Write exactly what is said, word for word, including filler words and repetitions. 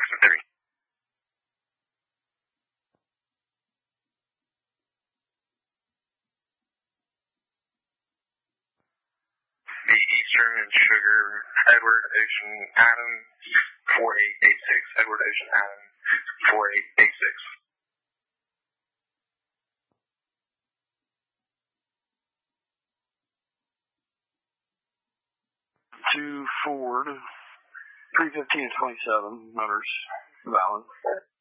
and three. The Eastern and Sugar, Edward Ocean Adam, four eight eight six. Edward Ocean Adam, four eight eight six. To Ford, three fifteen and twenty-seven, motors valid.